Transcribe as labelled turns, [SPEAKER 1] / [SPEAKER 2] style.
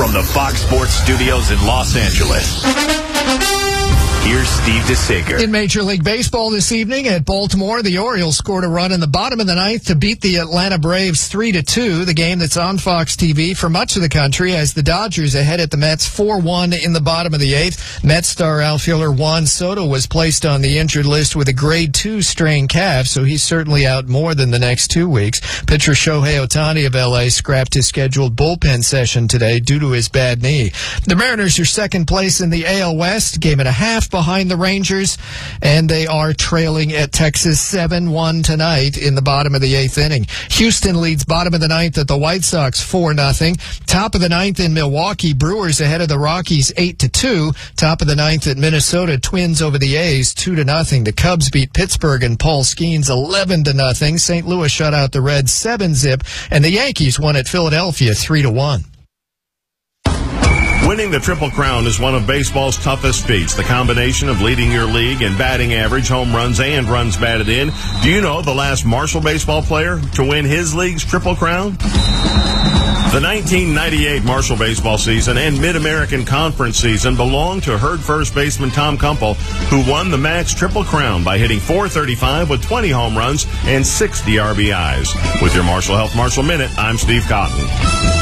[SPEAKER 1] From the Fox Sports Studios in Los Angeles, here's Steve DeSager.
[SPEAKER 2] In Major League Baseball this evening at Baltimore, the Orioles scored a run in the bottom of the ninth to beat the Atlanta Braves 3-2, the game that's on Fox TV for much of the country, as the Dodgers ahead at the Mets 4-1 in the bottom of the eighth. Mets star outfielder Juan Soto was placed on the injured list with a grade 2 strained calf, so he's certainly out more than the next 2 weeks. Pitcher Shohei Ohtani of L.A. scrapped his scheduled bullpen session today due to his bad knee. The Mariners are second place in the AL West, game and a half behind the Rangers, and they are trailing at Texas 7-1 tonight in the bottom of the eighth inning. Houston leads bottom of the ninth at the White Sox 4-0. Top of the ninth in Milwaukee, Brewers ahead of the Rockies 8-2. Top of the ninth at Minnesota, Twins over the A's 2-0. The Cubs beat Pittsburgh and Paul Skeens 11-0. St. Louis shut out the Reds 7-zip, and the Yankees won at Philadelphia 3-1.
[SPEAKER 3] Winning the Triple Crown is one of baseball's toughest feats. The combination of leading your league in batting average, home runs, and runs batted in. Do you know the last Marshall baseball player to win his league's Triple Crown? The 1998 Marshall baseball season and Mid-American Conference season belonged to Herd first baseman Tom Kumpel, who won the Max Triple Crown by hitting .435 with 20 home runs and 60 RBIs. With your Marshall Health Marshall Minute, I'm Steve Cotton.